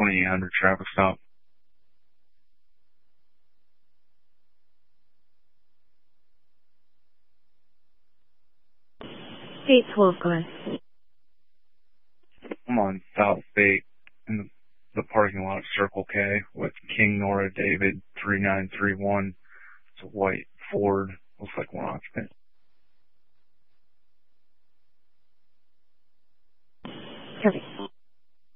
2800 traffic stop. 812, go ahead. I'm on South State in the parking lot of Circle K with King Nora David 3931. It's a white Ford. Looks like one occupant. Perfect.